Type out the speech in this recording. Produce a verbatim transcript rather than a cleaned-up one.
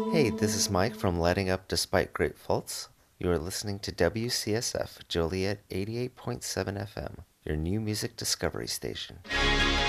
Hey, this is Mike from Lighting Up Despite Great Faults. You are listening to W C S F Joliet eighty-eight point seven F M, your new music discovery station.